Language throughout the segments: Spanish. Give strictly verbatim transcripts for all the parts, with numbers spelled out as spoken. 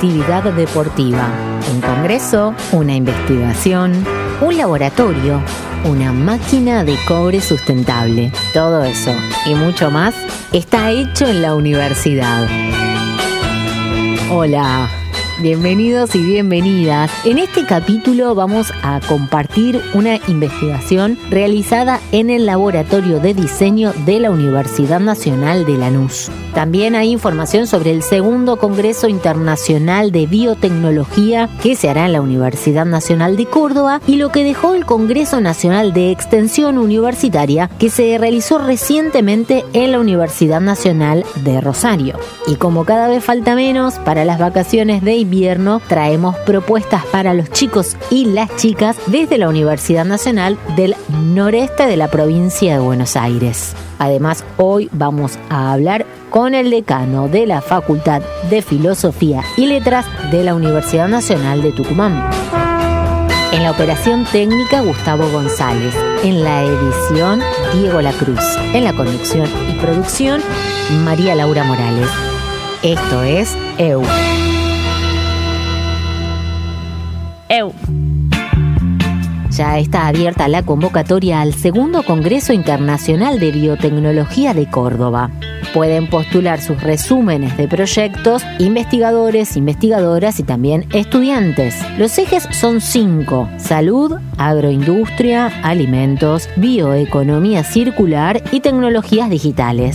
actividad deportiva, un congreso, una investigación, un laboratorio, una máquina de cobre sustentable. Todo eso y mucho más está hecho en la universidad. Hola, bienvenidos y bienvenidas. En este capítulo vamos a compartir una investigación realizada en el Laboratorio de Diseño de la Universidad Nacional de Lanús. También hay información sobre el segundo Congreso Internacional de Biotecnología que se hará en la Universidad Nacional de Córdoba y lo que dejó el Congreso Nacional de Extensión Universitaria que se realizó recientemente en la Universidad Nacional de Rosario. Y como cada vez falta menos para las vacaciones de invierno, traemos propuestas para los chicos y las chicas desde la Universidad Nacional del noreste de la provincia de Buenos Aires. Además, hoy vamos a hablar con el decano de la Facultad de Filosofía y Letras de la Universidad Nacional de Tucumán. En la operación técnica, Gustavo González. En la edición, Diego Lacruz. En la conducción y producción, María Laura Morales. Esto es E U. E U. Ya está abierta la convocatoria al segundo Congreso Internacional de Biotecnología de Córdoba. Pueden postular sus resúmenes de proyectos investigadores, investigadoras y también estudiantes. Los ejes son cinco: salud, agroindustria, alimentos, bioeconomía circular y tecnologías digitales.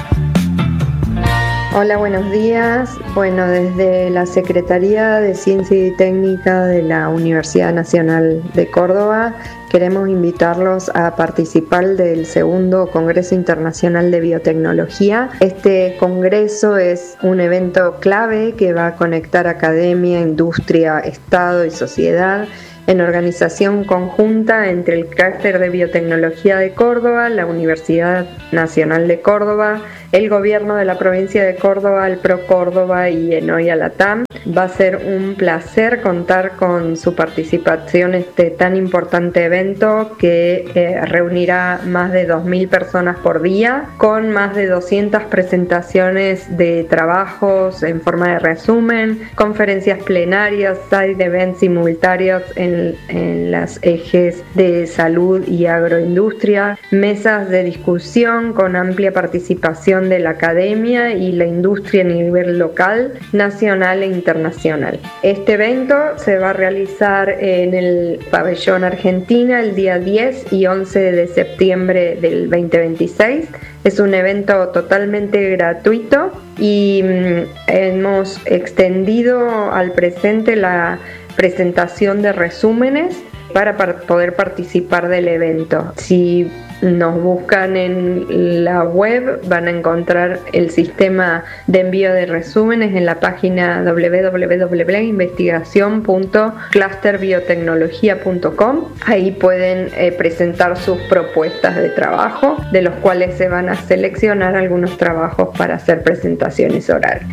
Hola, buenos días. Bueno, desde la Secretaría de Ciencia y Técnica de la Universidad Nacional de Córdoba queremos invitarlos a participar del segundo Congreso Internacional de Biotecnología. Este congreso es un evento clave que va a conectar academia, industria, Estado y sociedad en organización conjunta entre el Clúster de Biotecnología de Córdoba, la Universidad Nacional de Córdoba, el Gobierno de la Provincia de Córdoba, el Pro Córdoba y Enoia Latam. Va a ser un placer contar con su participación en este tan importante evento que eh, reunirá más de dos mil personas por día, con más de doscientas presentaciones de trabajos en forma de resumen, conferencias plenarias, side events simultáneos en, en las ejes de salud y agroindustria, mesas de discusión con amplia participación de la academia y la industria a nivel local, nacional e internacional. Este evento se va a realizar en el pabellón Argentina el día diez y once de septiembre del veinte veintiséis. Es un evento totalmente gratuito y mm, hemos extendido al presente la presentación de resúmenes para, para poder participar del evento. Si nos buscan en la web, van a encontrar el sistema de envío de resúmenes en la página doble u doble u doble u punto investigación punto cluster biotecnología punto com. Ahí pueden eh, presentar sus propuestas de trabajo, de los cuales se van a seleccionar algunos trabajos para hacer presentaciones orales.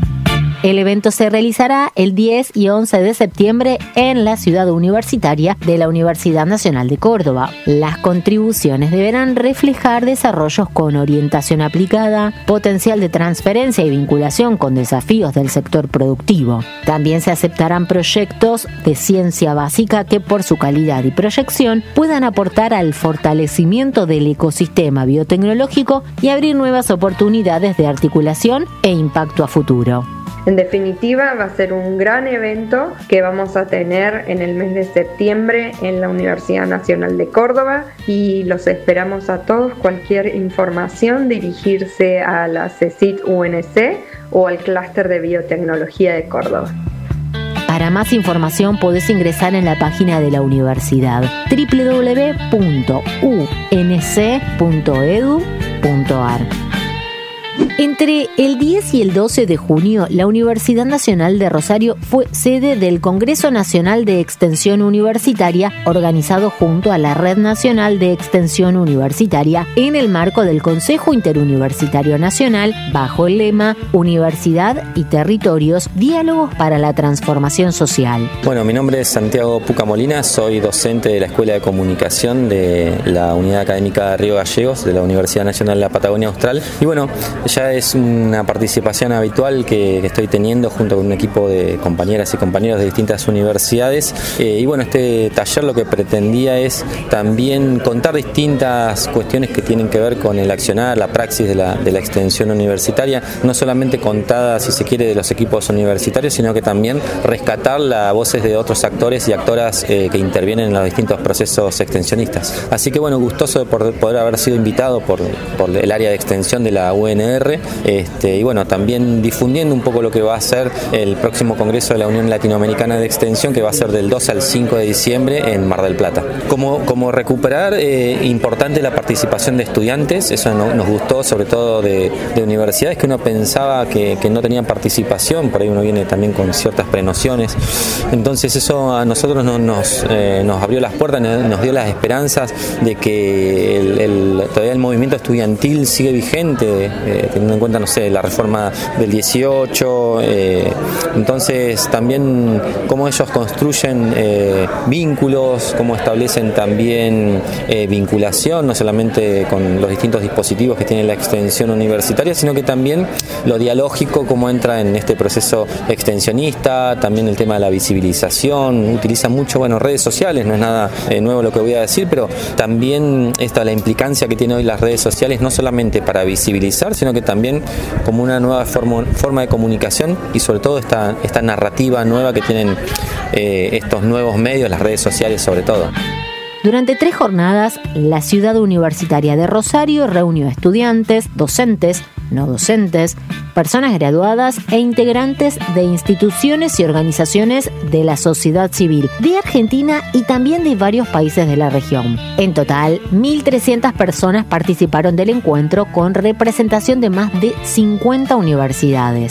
El evento se realizará el diez y once de septiembre en la ciudad universitaria de la Universidad Nacional de Córdoba. Las contribuciones deberán reflejar desarrollos con orientación aplicada, potencial de transferencia y vinculación con desafíos del sector productivo. También se aceptarán proyectos de ciencia básica que por su calidad y proyección puedan aportar al fortalecimiento del ecosistema biotecnológico y abrir nuevas oportunidades de articulación e impacto a futuro. En definitiva, va a ser un gran evento que vamos a tener en el mes de septiembre en la Universidad Nacional de Córdoba y los esperamos a todos. Cualquier información, dirigirse a la CECIT U N C o al Clúster de Biotecnología de Córdoba. Para más información podés ingresar en la página de la universidad doble u doble u doble u punto u n c punto e d u punto a r. Entre el diez y el doce de junio, la Universidad Nacional de Rosario fue sede del Congreso Nacional de Extensión Universitaria, organizado junto a la Red Nacional de Extensión Universitaria en el marco del Consejo Interuniversitario Nacional, bajo el lema Universidad y Territorios, Diálogos para la Transformación Social. Bueno, mi nombre es Santiago Puca Molina, soy docente de la Escuela de Comunicación de la Unidad Académica de Río Gallegos, de la Universidad Nacional de la Patagonia Austral. Y bueno, ya es una participación habitual que, que estoy teniendo junto con un equipo de compañeras y compañeros de distintas universidades. Eh, y bueno, este taller lo que pretendía es también contar distintas cuestiones que tienen que ver con el accionar, la praxis de la, de la extensión universitaria, no solamente contada, si se quiere, de los equipos universitarios, sino que también rescatar las voces de otros actores y actoras eh, que intervienen en los distintos procesos extensionistas. Así que bueno, gustoso de poder haber sido invitado por, por el área de extensión de la U N R, este, y bueno, también difundiendo un poco lo que va a ser el próximo Congreso de la Unión Latinoamericana de Extensión, que va a ser del dos al cinco de diciembre en Mar del Plata. Como, como recuperar, eh, importante la participación de estudiantes, eso no, nos gustó, sobre todo de, de universidades que uno pensaba que, que no tenían participación, por ahí uno viene también con ciertas prenociones, entonces eso a nosotros no, nos, eh, nos abrió las puertas, nos dio las esperanzas de que el, el, todavía el movimiento estudiantil sigue vigente, eh, teniendo en cuenta, no sé, la reforma del dieciocho, eh, entonces también cómo ellos construyen eh, vínculos, cómo establecen también eh, vinculación, no solamente con los distintos dispositivos que tiene la extensión universitaria, sino que también lo dialógico, cómo entra en este proceso extensionista, también el tema de la visibilización, utiliza mucho, bueno, redes sociales, no es nada eh, nuevo lo que voy a decir, pero también esta la implicancia que tiene hoy las redes sociales, no solamente para visibilizar, sino que también como una nueva forma, forma de comunicación y sobre todo esta, esta narrativa nueva que tienen eh, estos nuevos medios, las redes sociales sobre todo. Durante tres jornadas, la ciudad universitaria de Rosario reunió estudiantes, docentes, no docentes, personas graduadas e integrantes de instituciones y organizaciones de la sociedad civil de Argentina y también de varios países de la región. En total, mil trescientas personas participaron del encuentro con representación de más de cincuenta universidades.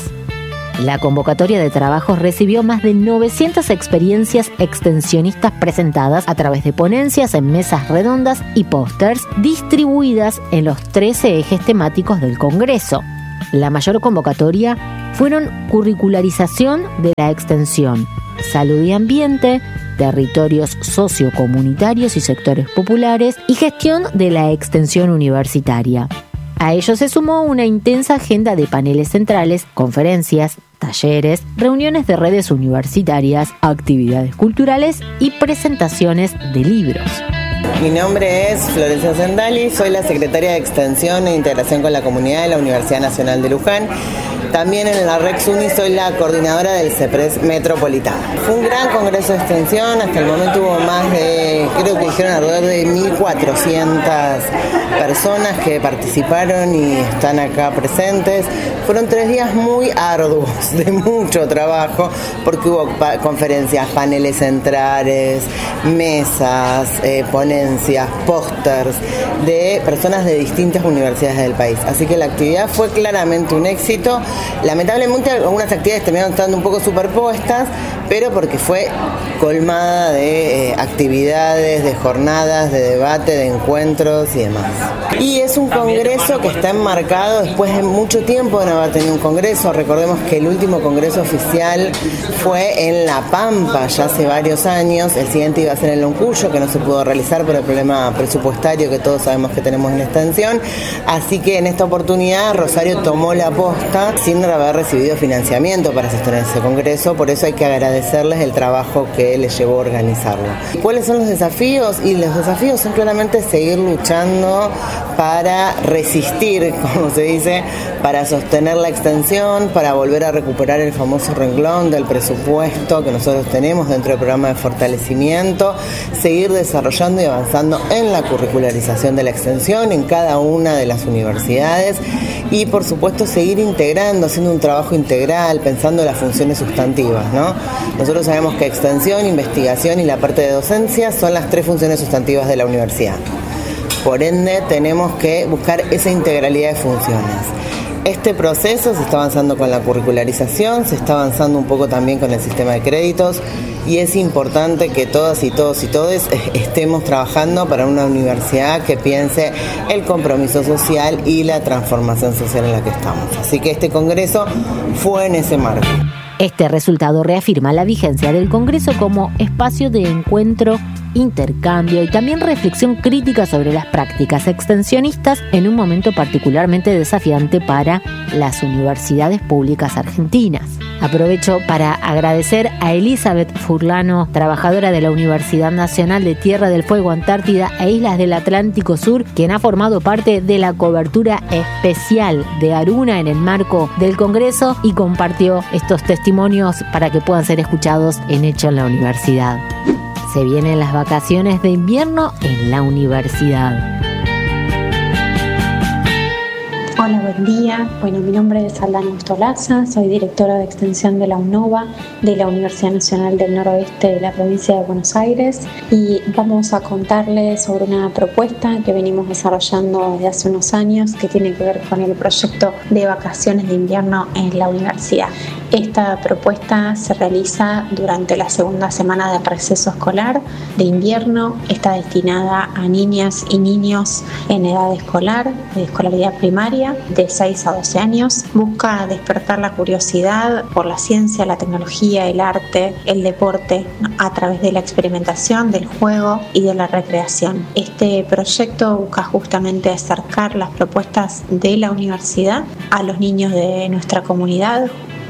La convocatoria de trabajos recibió más de novecientas experiencias extensionistas presentadas a través de ponencias en mesas redondas y pósters distribuidas en los trece ejes temáticos del Congreso. La mayor convocatoria fueron curricularización de la extensión, salud y ambiente, territorios sociocomunitarios y sectores populares y gestión de la extensión universitaria. A ello se sumó una intensa agenda de paneles centrales, conferencias, talleres, reuniones de redes universitarias, actividades culturales y presentaciones de libros. Mi nombre es Florencia Sendali, soy la secretaria de Extensión e Integración con la Comunidad de la Universidad Nacional de Luján. También en la Rex Uni soy la coordinadora del CEPRES Metropolitano. Fue un gran congreso de extensión, hasta el momento hubo más de, creo que dijeron alrededor de mil cuatrocientas personas que participaron y están acá presentes. Fueron tres días muy arduos, de mucho trabajo, porque hubo pa- conferencias, paneles centrales, mesas, eh, ponencias, pósters de personas de distintas universidades del país. Así que la actividad fue claramente un éxito. Lamentablemente algunas actividades terminaron estando un poco superpuestas, pero porque fue colmada de eh, actividades, de jornadas, de debate, de encuentros y demás. Y es un congreso que está enmarcado después de mucho tiempo de no haber tenido un congreso. Recordemos que el último congreso oficial fue en La Pampa, ya hace varios años. El siguiente iba a ser en Loncuyo, que no se pudo realizar por el problema presupuestario que todos sabemos que tenemos en la extensión. Así que en esta oportunidad Rosario tomó la posta sin haber recibido financiamiento para sostener ese congreso. Por eso hay que agradecerles el trabajo que les llevó a organizarlo. ¿Cuáles son los desafíos? Y los desafíos son claramente seguir luchando para resistir, como se dice, para sostener la extensión, para volver a recuperar el famoso renglón del presupuesto que nosotros tenemos dentro del programa de fortalecimiento, seguir desarrollando y avanzando en la curricularización de la extensión en cada una de las universidades y, por supuesto, seguir integrando, haciendo un trabajo integral, pensando en las funciones sustantivas, ¿no? Nosotros sabemos que extensión, investigación y la parte de docencia son las tres funciones sustantivas de la universidad. Por ende, tenemos que buscar esa integralidad de funciones. Este proceso se está avanzando con la curricularización, se está avanzando un poco también con el sistema de créditos y es importante que todas y todos y todes estemos trabajando para una universidad que piense el compromiso social y la transformación social en la que estamos. Así que este congreso fue en ese marco. Este resultado reafirma la vigencia del Congreso como espacio de encuentro intercambio y también reflexión crítica sobre las prácticas extensionistas en un momento particularmente desafiante para las universidades públicas argentinas. Aprovecho para agradecer a Elizabeth Furlano, trabajadora de la Universidad Nacional de Tierra del Fuego, Antártida e Islas del Atlántico Sur, quien ha formado parte de la cobertura especial de Aruna en el marco del Congreso y compartió estos testimonios para que puedan ser escuchados en Hecho en la Universidad. Se vienen las vacaciones de invierno en la universidad. Hola, buen día. Bueno, mi nombre es Aldana Ostolaza, soy directora de extensión de la UNOVA de la Universidad Nacional del Noroeste de la provincia de Buenos Aires y vamos a contarles sobre una propuesta que venimos desarrollando desde hace unos años que tiene que ver con el proyecto de vacaciones de invierno en la universidad. Esta propuesta se realiza durante la segunda semana de receso escolar de invierno. Está destinada a niñas y niños en edad escolar, de escolaridad primaria, de seis a doce años. Busca despertar la curiosidad por la ciencia, la tecnología, el arte, el deporte, a través de la experimentación, del juego y de la recreación. Este proyecto busca justamente acercar las propuestas de la universidad a los niños de nuestra comunidad,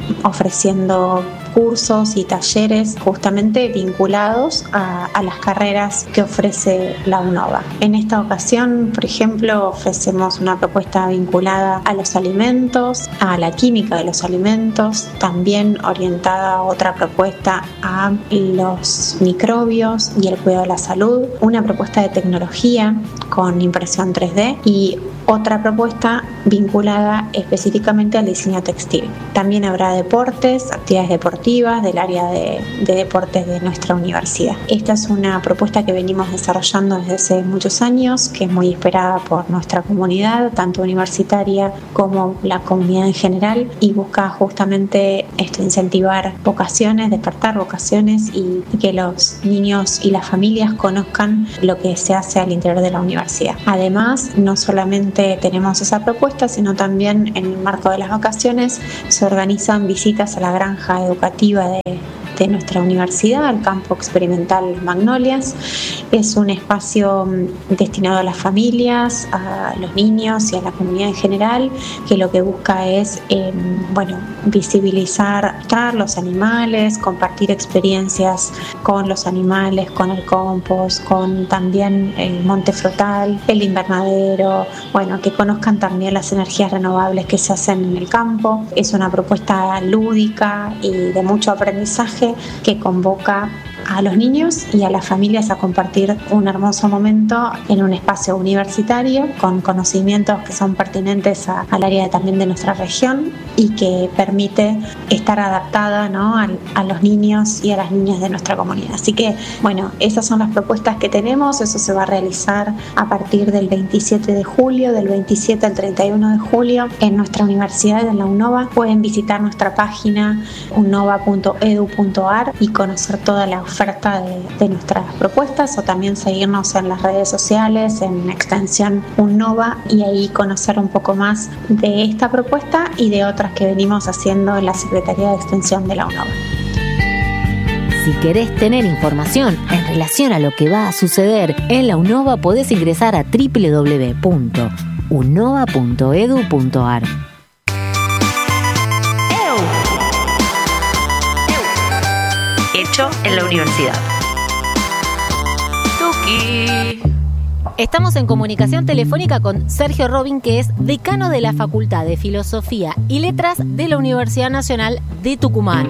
ofreciendo cursos y talleres justamente vinculados a, a las carreras que ofrece la UNOVA. En esta ocasión, por ejemplo, ofrecemos una propuesta vinculada a los alimentos, a la química de los alimentos, también orientada a otra propuesta a los microbios y el cuidado de la salud, una propuesta de tecnología con impresión tres D y otra propuesta vinculada específicamente al diseño textil. También habrá deportes, actividades deportivas del área de, de deportes de nuestra universidad. Esta es una propuesta que venimos desarrollando desde hace muchos años, que es muy esperada por nuestra comunidad, tanto universitaria como la comunidad en general, y busca justamente esto, incentivar vocaciones, despertar vocaciones y, y que los niños y las familias conozcan lo que se hace al interior de la universidad. Además, no solamente tenemos esa propuesta, sino también en el marco de las vacaciones se organizan visitas a la granja educativa de, de nuestra universidad, al campo experimental Magnolias. Es un espacio destinado a las familias, a los niños y a la comunidad en general, que lo que busca es eh, bueno, visibilizar los animales, compartir experiencias con los animales, con el compost, con también el monte frutal, el invernadero, bueno, que conozcan también las energías renovables que se hacen en el campo. Es una propuesta lúdica y de mucho aprendizaje que convoca a los niños y a las familias a compartir un hermoso momento en un espacio universitario con conocimientos que son pertinentes a, al área también de nuestra región y que permite estar adaptada, ¿no?, a, a los niños y a las niñas de nuestra comunidad. Así que, bueno, esas son las propuestas que tenemos. Eso se va a realizar a partir del veintisiete de julio, del veintisiete al treinta y uno de julio en nuestra universidad, en la UNOVA. Pueden visitar nuestra página unova punto edu punto ar y conocer toda la oferta de, de nuestras propuestas, o también seguirnos en las redes sociales en extensión UNOVA y ahí conocer un poco más de esta propuesta y de otras que venimos haciendo en la Secretaría de Extensión de la UNOVA. Si querés tener información en relación a lo que va a suceder en la UNOVA, podés ingresar a doble u doble u doble u punto unova punto edu punto ar. Hecho en la universidad. Tuki. Estamos en comunicación telefónica con Sergio Robin, que es decano de la Facultad de Filosofía y Letras de la Universidad Nacional de Tucumán.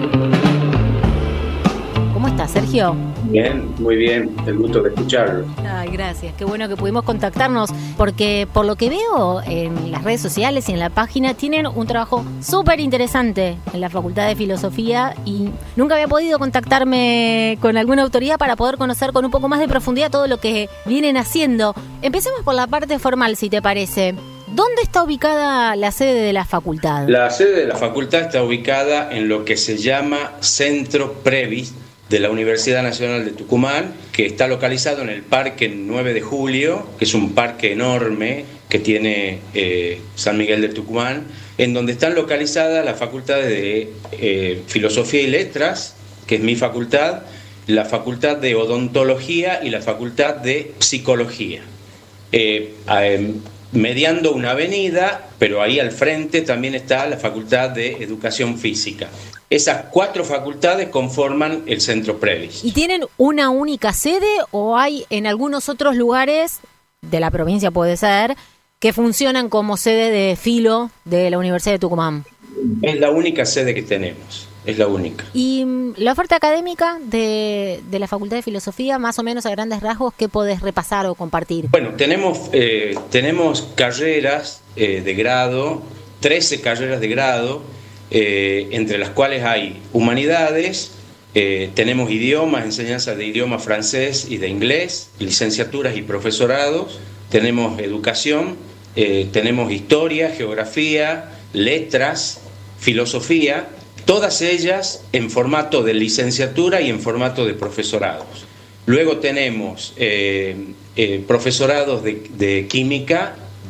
¿Cómo estás, Sergio? Bien, muy bien, el gusto de escucharlo. Ay, gracias, qué bueno que pudimos contactarnos, porque por lo que veo en las redes sociales y en la página tienen un trabajo súper interesante en la Facultad de Filosofía y nunca había podido contactarme con alguna autoridad para poder conocer con un poco más de profundidad todo lo que vienen haciendo. Empecemos por la parte formal, si te parece. ¿Dónde está ubicada la sede de la facultad? La sede de la facultad está ubicada en lo que se llama Centro Previs de la Universidad Nacional de Tucumán, que está localizado en el Parque nueve de julio, que es un parque enorme que tiene eh, San Miguel de Tucumán, en donde están localizadas las facultades de eh, Filosofía y Letras, que es mi facultad, la Facultad de Odontología y la Facultad de Psicología. Eh, eh, mediando una avenida, pero ahí al frente también está la Facultad de Educación Física. Esas cuatro facultades conforman el Centro Previs. ¿Y tienen una única sede o hay en algunos otros lugares, de la provincia puede ser, que funcionan como sede de filo de la Universidad de Tucumán? Es la única sede que tenemos, es la única. ¿Y la oferta académica de, de la Facultad de Filosofía, más o menos a grandes rasgos, qué podés repasar o compartir? Bueno, tenemos, eh, tenemos carreras eh, de grado, trece carreras de grado, eh, entre las cuales hay humanidades, eh, tenemos idiomas, enseñanza de idioma francés y de inglés, licenciaturas y profesorados, tenemos educación, eh, tenemos historia, geografía, letras, filosofía, todas ellas en formato de licenciatura y en formato de profesorados. Luego tenemos eh, eh, profesorados de, de química,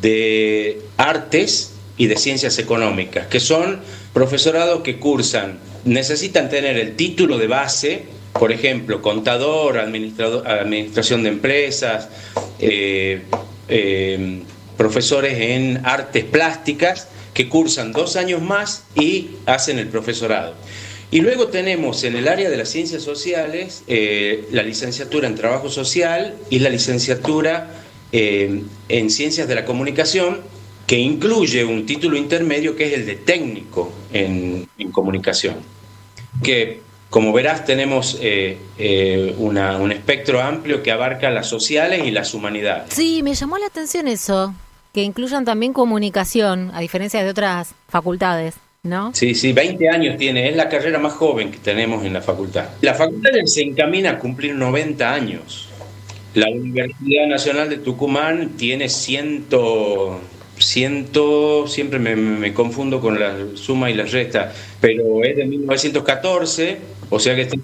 de artes y de ciencias económicas, que son profesorados que cursan, necesitan tener el título de base, por ejemplo, contador, administrador, administración de empresas, eh, eh, profesores en artes plásticas, que cursan dos años más y hacen el profesorado. Y luego tenemos en el área de las ciencias sociales eh, la licenciatura en trabajo social y la licenciatura eh, en ciencias de la comunicación, que incluye un título intermedio que es el de técnico en, en comunicación. Que, como verás, tenemos eh, eh, una, un espectro amplio que abarca las sociales y las humanidades. Sí, me llamó la atención eso, que incluyan también comunicación, a diferencia de otras facultades, ¿no? Sí, sí, veinte años tiene, es la carrera más joven que tenemos en la facultad. La facultad se encamina a cumplir noventa años. La Universidad Nacional de Tucumán tiene ciento, ciento siempre me, me confundo con la suma y la resta, pero es de mil novecientos catorce, o sea que está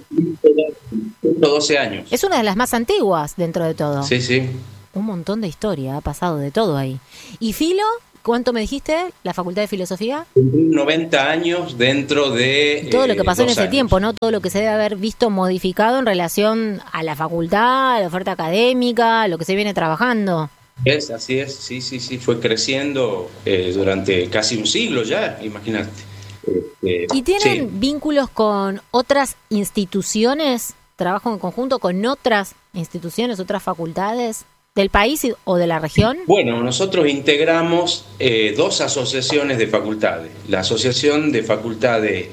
doce años. Es una de las más antiguas dentro de todo. Sí, sí. Un montón de historia, ha pasado de todo ahí. ¿Y Filo? ¿Cuánto me dijiste? ¿La Facultad de Filosofía? noventa años dentro de... Y todo lo que pasó eh, en ese años. tiempo, ¿no? Todo lo que se debe haber visto modificado en relación a la facultad, a la oferta académica, a lo que se viene trabajando. Es, así es, sí, sí, sí, fue creciendo eh, durante casi un siglo ya, imagínate. Eh, ¿Y tienen sí. vínculos con otras instituciones? ¿Trabajan en conjunto con otras instituciones, otras facultades del país o de la región? Bueno, nosotros integramos eh, dos asociaciones de facultades. La Asociación de Facultades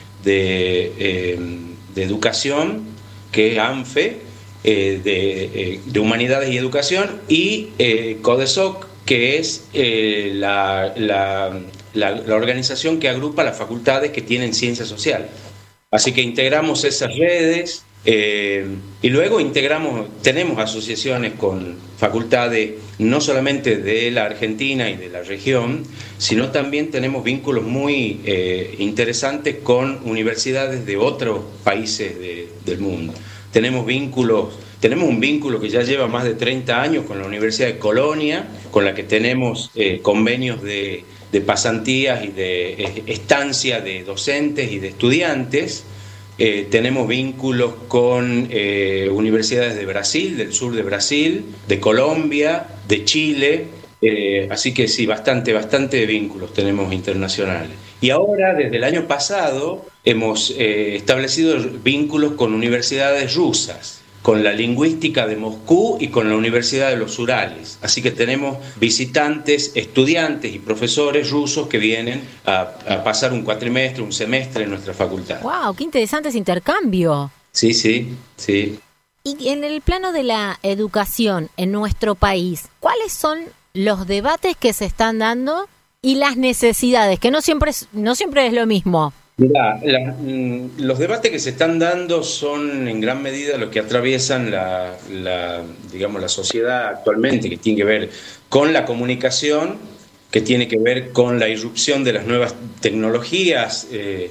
de, eh, de Educación, que es ANFE, eh, de, eh, de Humanidades y Educación, y eh, CODESOC, que es eh, la, la, la, la organización que agrupa las facultades que tienen ciencia social. Así que integramos esas redes. Eh, y luego integramos, tenemos asociaciones con facultades no solamente de la Argentina y de la región, sino también tenemos vínculos muy eh, interesantes con universidades de otros países de, del mundo. Tenemos vínculos, tenemos un vínculo que ya lleva más de treinta años con la Universidad de Colonia, con la que tenemos eh, convenios de, de pasantías y de eh, estancia de docentes y de estudiantes. Eh, tenemos vínculos con eh, universidades de Brasil, del sur de Brasil, de Colombia, de Chile, eh, así que sí, bastante, bastante vínculos tenemos internacionales. Y ahora, desde el año pasado, hemos eh, establecido vínculos con universidades rusas, con la lingüística de Moscú y con la Universidad de los Urales. Así que tenemos visitantes, estudiantes y profesores rusos que vienen a, a pasar un cuatrimestre, un semestre en nuestra facultad. ¡Wow! ¡Qué interesante ese intercambio! Sí, sí, sí. Y en el plano de la educación en nuestro país, ¿cuáles son los debates que se están dando y las necesidades? Que no siempre es, no siempre es lo mismo. Mirá, la, los debates que se están dando son en gran medida los que atraviesan la, la, digamos, la sociedad actualmente, que tiene que ver con la comunicación, que tiene que ver con la irrupción de las nuevas tecnologías eh,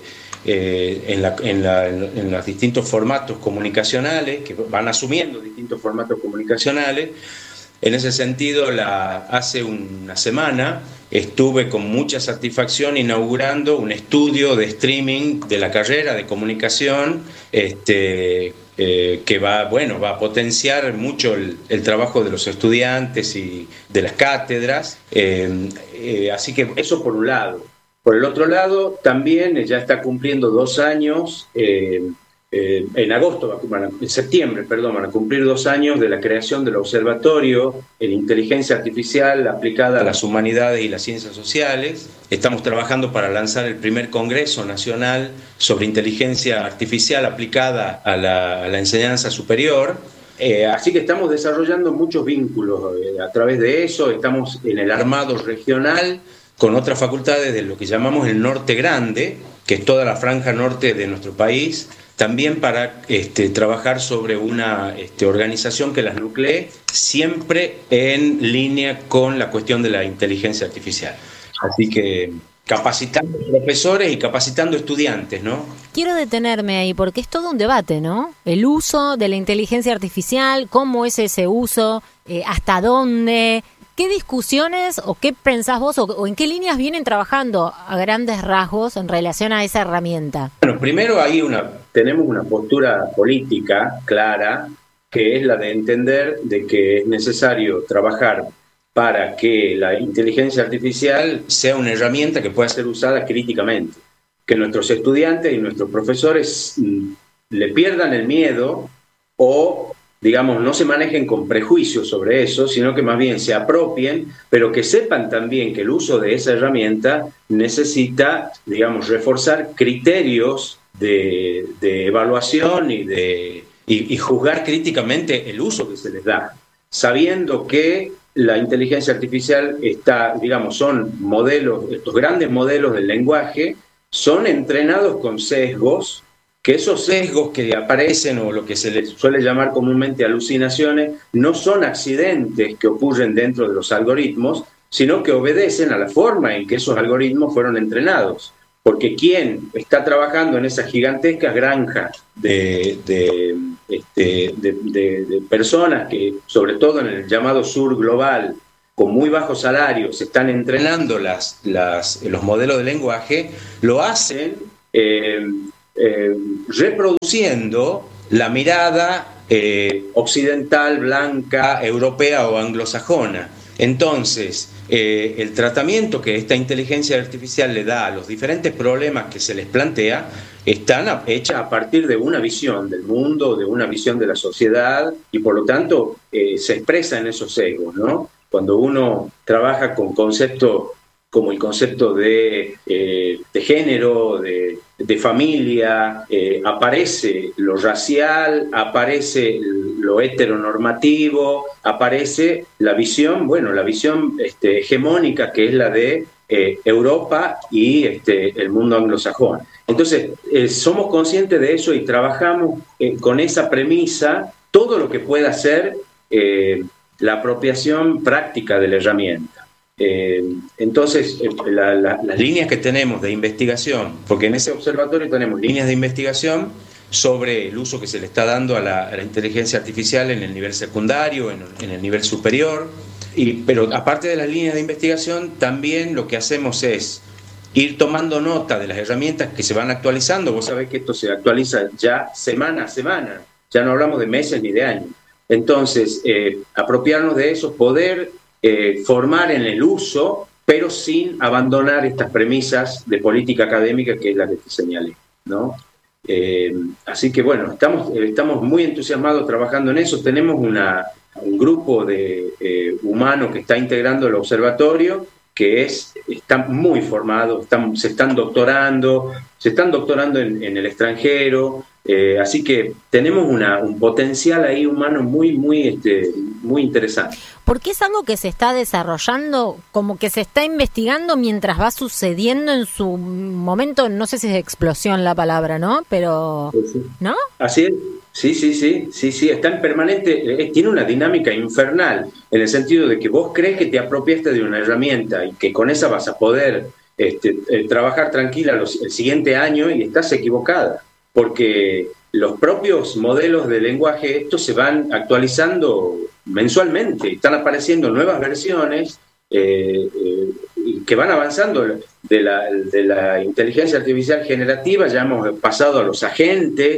eh, en, la, en, la, en los distintos formatos comunicacionales, que van asumiendo distintos formatos comunicacionales. En ese sentido, la, hace una semana estuve con mucha satisfacción inaugurando un estudio de streaming de la carrera de comunicación este, eh, que va, bueno, va a potenciar mucho el, el trabajo de los estudiantes y de las cátedras. Eh, eh, así que eso por un lado. Por el otro lado, también ya está cumpliendo dos años, eh, eh, en agosto, en septiembre, perdón, van a cumplir dos años de la creación del Observatorio en Inteligencia Artificial aplicada a las humanidades y las ciencias sociales. Estamos trabajando para lanzar el primer Congreso Nacional sobre Inteligencia Artificial aplicada a la, a la enseñanza superior. Eh, así que estamos desarrollando muchos vínculos eh, a través de eso. Estamos en el armado regional con otras facultades de lo que llamamos el Norte Grande, que es toda la franja norte de nuestro país, también para este, trabajar sobre una este, organización que las nuclee, siempre en línea con la cuestión de la inteligencia artificial. Así que capacitando profesores y capacitando estudiantes, ¿no? Quiero detenerme ahí porque es todo un debate, ¿no? El uso de la inteligencia artificial, cómo es ese uso, eh, hasta dónde. ¿Qué discusiones o qué pensás vos o, o en qué líneas vienen trabajando a grandes rasgos en relación a esa herramienta? Bueno, primero hay una, tenemos una postura política clara, que es la de entender de que es necesario trabajar para que la inteligencia artificial sea una herramienta que pueda ser usada críticamente, que nuestros estudiantes y nuestros profesores mm, le pierdan el miedo o digamos, no se manejen con prejuicios sobre eso, sino que más bien se apropien, pero que sepan también que el uso de esa herramienta necesita, digamos, reforzar criterios de, de evaluación y, de, y, y juzgar críticamente el uso que se les da, sabiendo que la inteligencia artificial está, digamos, son modelos, estos grandes modelos del lenguaje, son entrenados con sesgos, que esos sesgos que aparecen o lo que se les suele llamar comúnmente alucinaciones no son accidentes que ocurren dentro de los algoritmos, sino que obedecen a la forma en que esos algoritmos fueron entrenados. Porque quien está trabajando en esas gigantescas granjas de, de, este, de, de, de personas que, sobre todo en el llamado sur global, con muy bajos salarios, están entrenando las, las, los modelos de lenguaje, lo hacen Eh, Eh, reproduciendo la mirada eh, occidental, blanca, europea o anglosajona. Entonces, eh, el tratamiento que esta inteligencia artificial le da a los diferentes problemas que se les plantea están hechas a partir de una visión del mundo, de una visión de la sociedad, y por lo tanto eh, se expresa en esos sesgos, ¿no? Cuando uno trabaja con conceptos como el concepto de, eh, de género, de, de familia, eh, aparece lo racial, aparece lo heteronormativo, aparece la visión, bueno, la visión este, hegemónica que es la de eh, Europa y este, el mundo anglosajón. Entonces, eh, somos conscientes de eso y trabajamos eh, con esa premisa todo lo que pueda ser eh, la apropiación práctica de la herramienta. Eh, entonces, eh, la, la, las líneas que tenemos de investigación, porque en ese observatorio tenemos líneas de investigación sobre el uso que se le está dando a la, a la inteligencia artificial en el nivel secundario, en, en el nivel superior, y, pero aparte de las líneas de investigación, también lo que hacemos es ir tomando nota de las herramientas que se van actualizando. Vos sabés que esto se actualiza ya semana a semana, ya no hablamos de meses ni de años. Entonces, eh, apropiarnos de eso, poder Eh, formar en el uso, pero sin abandonar estas premisas de política académica que es la que te señalé, ¿no? Eh, así que bueno, estamos, estamos muy entusiasmados trabajando en eso. Tenemos una, un grupo de eh, humanos que está integrando el observatorio, que es, están muy formados, están, se están doctorando, se están doctorando en, en el extranjero, eh, así que tenemos una, un potencial ahí humano muy, muy, este, muy interesante. Porque es algo que se está desarrollando, como que se está investigando mientras va sucediendo en su momento, no sé si es explosión la palabra, ¿no? Pero, ¿no? Así es, sí, sí, sí, sí, sí, está en permanente, eh, tiene una dinámica infernal, en el sentido de que vos crees que te apropiaste de una herramienta y que con esa vas a poder este, eh, trabajar tranquila los, el siguiente año, y estás equivocada, porque los propios modelos de lenguaje, estos se van actualizando mensualmente, están apareciendo nuevas versiones eh, eh, que van avanzando de la, de la inteligencia artificial generativa. Ya hemos pasado a los agentes,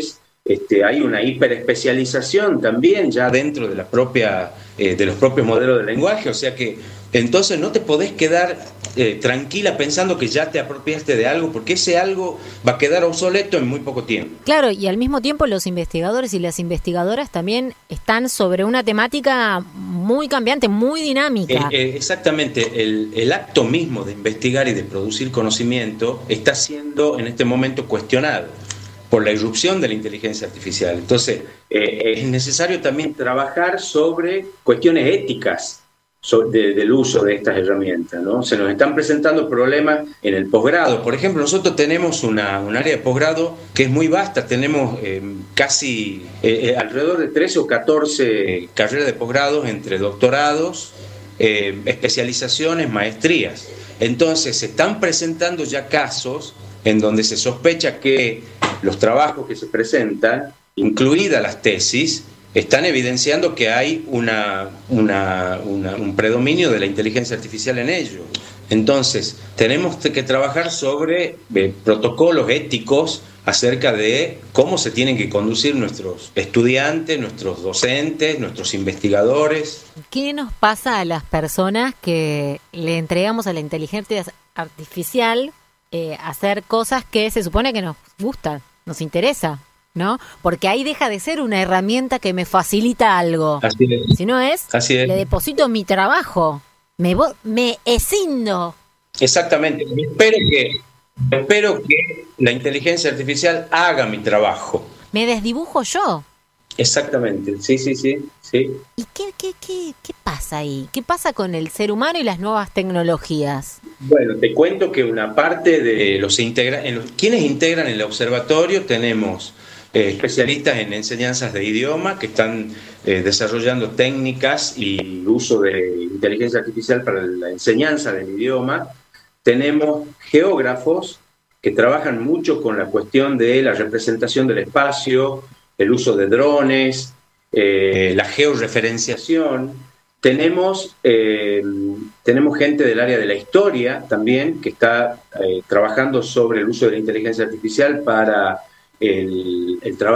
Este, hay una hiperespecialización también ya dentro de, la propia, eh, de los propios modelos de lenguaje, o sea que entonces no te podés quedar eh, tranquila pensando que ya te apropiaste de algo, porque ese algo va a quedar obsoleto en muy poco tiempo. Claro, y al mismo tiempo los investigadores y las investigadoras también están sobre una temática muy cambiante, muy dinámica. Eh, eh, exactamente, el, el acto mismo de investigar y de producir conocimiento está siendo en este momento cuestionado por la irrupción de la inteligencia artificial. Entonces, eh, es necesario también trabajar sobre cuestiones éticas sobre, de, del uso de estas herramientas, ¿no? Se nos están presentando problemas en el posgrado. Por ejemplo, nosotros tenemos una, un área de posgrado que es muy vasta. Tenemos eh, casi eh, alrededor de trece o catorce carreras de posgrado entre doctorados, eh, especializaciones, maestrías. Entonces, se están presentando ya casos en donde se sospecha que los trabajos que se presentan, incluidas las tesis, están evidenciando que hay una, una, una, un predominio de la inteligencia artificial en ello. Entonces, tenemos que trabajar sobre eh, protocolos éticos acerca de cómo se tienen que conducir nuestros estudiantes, nuestros docentes, nuestros investigadores. ¿Qué nos pasa a las personas que le entregamos a la inteligencia artificial eh, hacer cosas que se supone que nos gustan, nos interesa, ¿no? Porque ahí deja de ser una herramienta que me facilita algo. Así es. Si no es, Así es. Le deposito mi trabajo, me, vo- me escindo. Exactamente. Espero que, espero que la inteligencia artificial haga mi trabajo. Me desdibujo yo. Exactamente, sí, sí, sí, sí. ¿Y qué, qué, qué, qué pasa ahí? ¿Qué pasa con el ser humano y las nuevas tecnologías? Bueno, te cuento que una parte de los integra en los quienes integran el observatorio tenemos eh, especialistas en enseñanzas de idioma que están eh, desarrollando técnicas y uso de inteligencia artificial para la enseñanza del idioma. Tenemos geógrafos que trabajan mucho con la cuestión de la representación del espacio, el uso de drones, eh, la georreferenciación. Tenemos, eh, tenemos gente del área de la historia también que está eh, trabajando sobre el uso de la inteligencia artificial para el, el trabajo